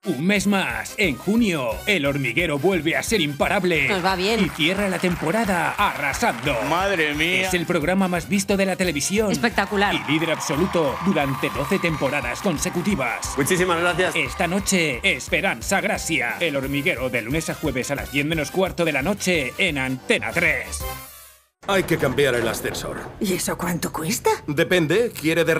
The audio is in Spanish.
Un mes más, en junio, El Hormiguero vuelve a ser imparable. Nos va bien. Y cierra la temporada arrasando. ¡Madre mía! Es el programa más visto de la televisión. Espectacular. Y líder absoluto durante 12 temporadas consecutivas. Muchísimas gracias. Esta noche, Esperanza Gracia. El Hormiguero, de lunes a jueves a las 10 menos cuarto de la noche en Antena 3. Hay que cambiar el ascensor. ¿Y eso cuánto cuesta? Depende, ¿quiere derramar?